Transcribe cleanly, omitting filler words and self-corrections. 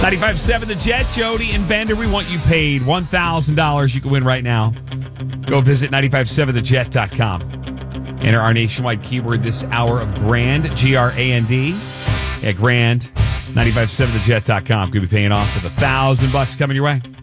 95.7 The Jet, Jody and Bender. We want you paid $1,000 you can win right now. Go visit 957thejet.com. Enter our nationwide keyword this hour of grand, G-R-A-N-D. Yeah, grand, 957thejet.com. Could be paying off with $1,000 coming your way.